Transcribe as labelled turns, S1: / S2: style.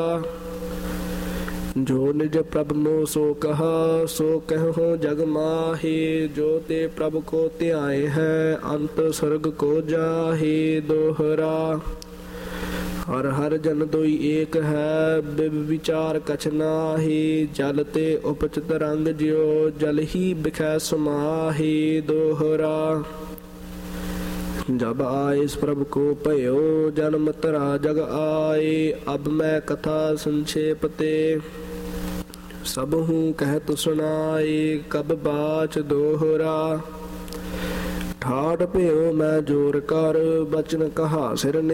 S1: ਜੋ ਨਿਜ ਪ੍ਰਭ ਮੋਹ ਸੋ ਕਹਾ, ਸੋ ਕਹਿਓ ਜਗ ਮਾਹੀ। ਜੋ ਤੇ ਪ੍ਰਭ ਕੋ ਧਿਆਏ ਹੈ, ਅੰਤ ਸਰਗ ਕੋ ਜਾਹੀ। ਦੋਹਰਾ ਹਰ ਹਰ ਜਨ ਦੁਇ ਏਕ ਹੈ, ਬਿਬ ਵਿਚਾਰ ਕਛ ਨਾਹੀ। ਜਲ ਤੇ ਉਪਚਿਤ ਰੰਗ ਜਿਉ, ਜਲ ਹੀ ਬਿਖੈ ਸਮਾਹੀ। ਦੋਹਰਾ जब आए इस प्रभु को भयो, जन्म तरा जग आए। अब मैं कथा संक्षेप ते, सब हूँ कहत सुनाए। कब बाच दोहरा ठाठ भयो मैं जोर कर, बचन कहा सिर